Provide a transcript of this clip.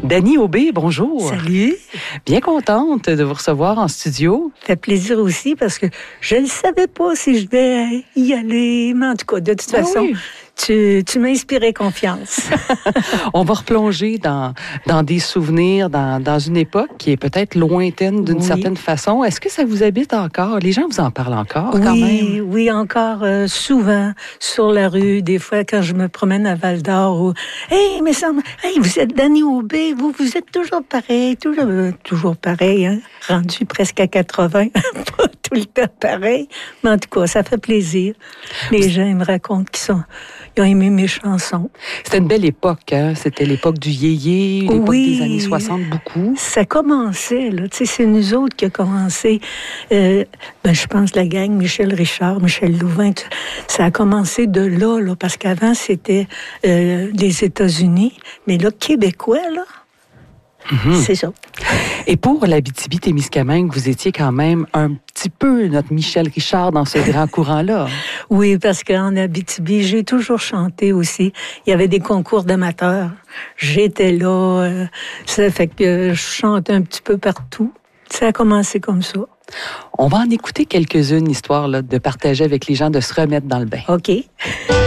Dany Aubé, bonjour. Salut. Bien contente de vous recevoir en studio. Ça fait plaisir aussi parce que je ne savais pas si je devais y aller. Mais en tout cas, de toute façon, oui. tu m'as inspiré confiance. On va replonger dans des souvenirs, dans une époque qui est peut-être lointaine d'une certaine façon. Est-ce que ça vous habite encore? Les gens vous en parlent encore quand même? Oui, encore souvent sur la rue. Des fois, quand je me promène à Val-d'Or, ou hey, mais ça, hey, vous êtes Dany Aubé, vous êtes toujours pareil, toujours pareil, hein? Rendu presque à 80, pas tout le temps pareil. Mais en tout cas, ça fait plaisir. Les gens ils me racontent ils ont aimé mes chansons. C'était une belle époque, hein? C'était l'époque du yéyé, l'époque des années 60, beaucoup. Ça commençait, là. Tu sais, c'est nous autres qui a commencé. Je pense la gang, Michel Richard, Michel Louvain, ça a commencé de là, parce qu'avant, c'était les États-Unis. Mais là, Québécois, là, c'est ça. Et pour l'Abitibi-Témiscamingue, vous étiez quand même un petit peu notre Michel Richard dans ce grand courant-là. Oui, parce qu'en Abitibi, j'ai toujours chanté aussi. Il y avait des concours d'amateurs. J'étais là. Ça fait que je chante un petit peu partout. Ça a commencé comme ça. On va en écouter quelques-unes, histoire là, de partager avec les gens, de se remettre dans le bain. OK.